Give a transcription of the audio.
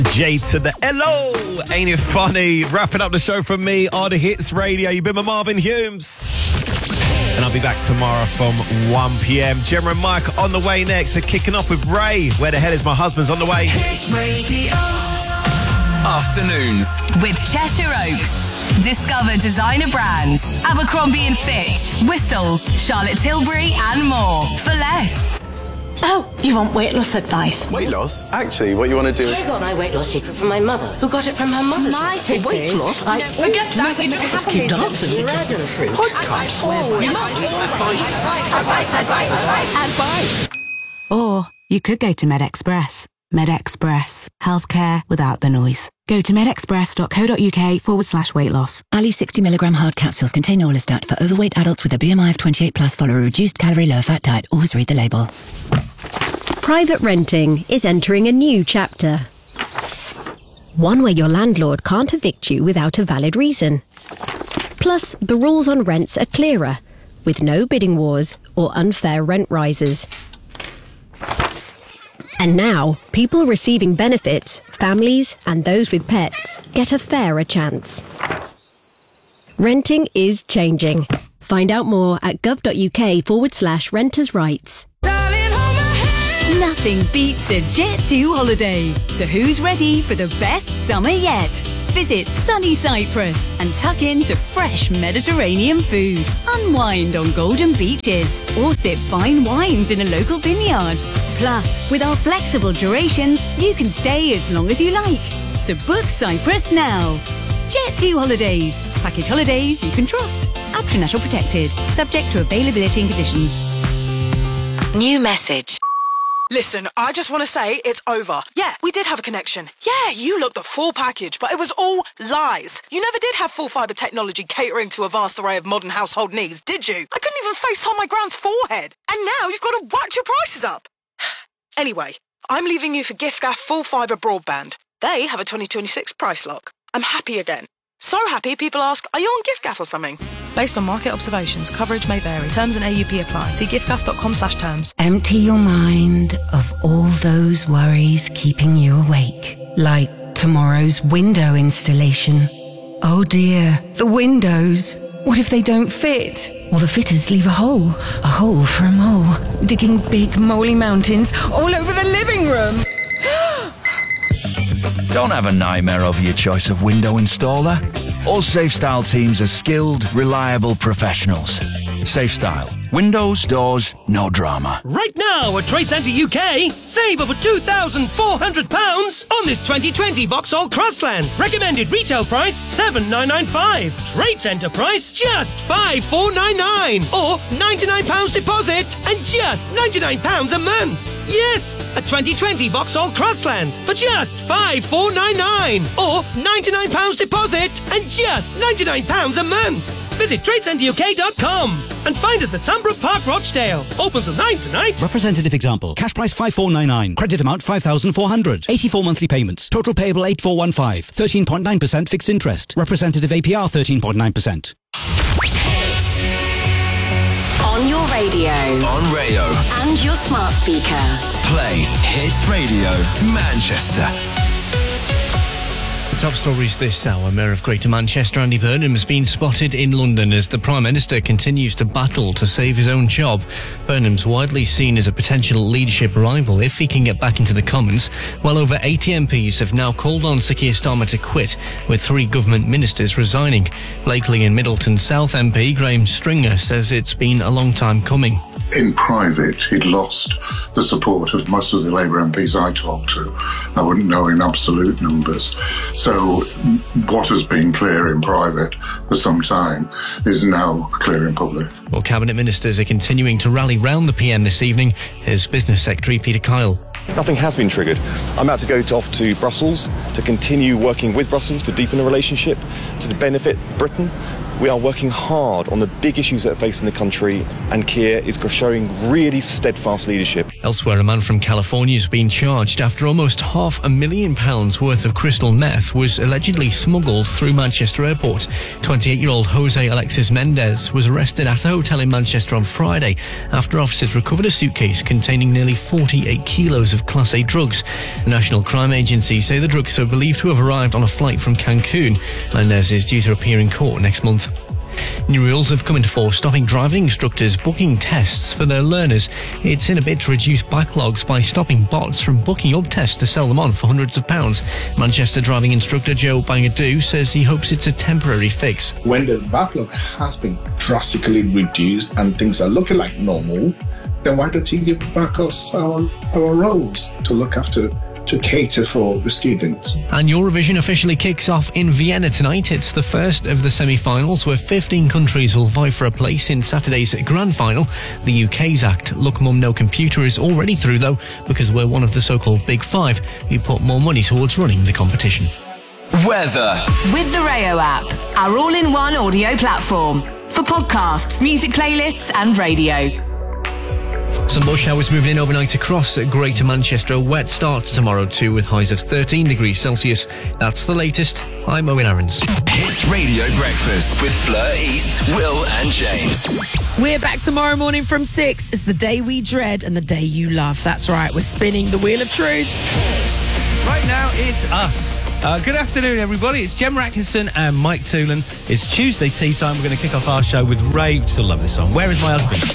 J to the Hello, ain't it funny? Wrapping up the show from me on Hits Radio. You've been with Marvin Humes. And I'll be back tomorrow from 1 p.m. Gemma and Mike on the way next. They're kicking off with Ray. Where the hell is my husband's on the way? Hits Radio. Afternoons with Cheshire Oaks. Discover designer brands, Abercrombie & Fitch, Whistles, Charlotte Tilbury and more for less. Oh, you want weight loss advice? Weight loss? Actually, what you want to do... I got my weight loss secret from my mother, who got it from her mother's. My tip weight is, loss? No, forget that. You just keep dancing. Dragon fruit. Podcast. Advice. Or you could go to MedExpress. MedExpress. Healthcare without the noise. Go to medexpress.co.uk/weight loss. Ali 60mg hard capsules contain Orlistat for overweight adults with a BMI of 28 plus. Follow a reduced calorie, low fat diet. Always read the label. Private renting is entering a new chapter. One where your landlord can't evict you without a valid reason. Plus, the rules on rents are clearer, with no bidding wars or unfair rent rises. And now, people receiving benefits, families and those with pets, get a fairer chance. Renting is changing. Find out more at gov.uk/renters' rights. Nothing beats a Jet2 holiday. So who's ready for the best summer yet? Visit sunny Cyprus and tuck into fresh Mediterranean food. Unwind on golden beaches or sip fine wines in a local vineyard. Plus, with our flexible durations, you can stay as long as you like. So book Cyprus now. Jet2 Holidays. Package holidays you can trust. Aptronatural protected. Subject to availability and conditions. New message. Listen, I just want to say it's over. Yeah, we did have a connection. Yeah, you looked the full package, but it was all lies. You never did have full fibre technology catering to a vast array of modern household needs, did you? I couldn't even FaceTime my grand's forehead. And now you've got to whack your prices up. Anyway, I'm leaving you for giffgaff full fibre broadband. They have a 2026 price lock. I'm happy again. So happy people ask, are you on giffgaff or something? Based on market observations, coverage may vary. Terms and AUP apply. See giffgaff.com/terms. Empty your mind of all those worries keeping you awake. Like tomorrow's window installation. Oh dear, the windows. What if they don't fit? Or the fitters leave a hole for a mole, digging big moly mountains all over the living room. Don't have a nightmare over your choice of window installer. All SafeStyle teams are skilled, reliable professionals. SafeStyle. Windows, doors, no drama. Right now at Trade Centre UK, save over £2,400 on this 2020 Vauxhall Crossland. Recommended retail price $7,995. Trade Centre price just $5,499. Or £99 deposit and just £99 a month. Yes, a 2020 Vauxhall Crossland for just $5,499. Or £99 deposit and just £99 a month. Visit TradeCenterUK.com and find us at Sunbrook Park, Rochdale. Open till 9 tonight. Representative example. Cash price 5,499. Credit amount 5,400. 84 monthly payments. Total payable 8,415. 13.9% fixed interest. Representative APR 13.9%. On your radio. on Rayo. And your smart speaker. Play Hits Radio Manchester. The top stories this hour. Mayor of Greater Manchester Andy Burnham has been spotted in London as the Prime Minister continues to battle to save his own job. Burnham's widely seen as a potential leadership rival if he can get back into the Commons. Well over 80 MPs have now called on Sir Keir Starmer to quit, with 3 government ministers resigning. Blakely and Middleton South MP Graham Stringer says it's been a long time coming. In private, he'd lost the support of most of the Labour MPs I talked to. I wouldn't know in absolute numbers. So what has been clear in private for some time is now clear in public. Well, Cabinet Ministers are continuing to rally round the PM this evening. Here's Business Secretary Peter Kyle. Nothing has been triggered. I'm about to go off to Brussels to continue working with Brussels to deepen a relationship to benefit Britain. We are working hard on the big issues that are facing the country, and Keir is showing really steadfast leadership. Elsewhere, a man from California has been charged after almost £500,000 worth of crystal meth was allegedly smuggled through Manchester Airport. 28-year-old Jose Alexis Mendez was arrested at a hotel in Manchester on Friday after officers recovered a suitcase containing nearly 48 kilos of Class A drugs. The National Crime Agency say the drugs are believed to have arrived on a flight from Cancun. Mendez is due to appear in court next month. New rules have come into force stopping driving instructors booking tests for their learners. It's in a bid to reduce backlogs by stopping bots from booking up tests to sell them on for hundreds of pounds. Manchester driving instructor Joe Bangadoo says he hopes it's a temporary fix. When the backlog has been drastically reduced and things are looking like normal, then why don't you give back us our roles to look after, to cater for the students? And Eurovision officially kicks off in Vienna tonight. It's the first of the semi-finals where 15 countries will vie for a place in Saturday's grand final. The UK's act, Look Mum No Computer, is already through though, because we're one of the so-called Big Five who put more money towards running the competition. Weather. With the Rayo app, our all-in-one audio platform for podcasts, music playlists and radio. Some more showers moving in overnight across Greater Manchester. A wet start tomorrow too, with highs of 13 degrees Celsius. That's the latest. I'm Owen Aarons. Hits Radio Breakfast with Fleur East, Will and James. We're back tomorrow morning from 6. It's the day we dread and the day you love. That's right, we're spinning the Wheel of Truth. Right now, it's us. Good afternoon, everybody. It's Gemma Atkinson and Mike Toolan. It's Tuesday tea time. We're going to kick off our show with Ray. Still love this song. Where is my husband?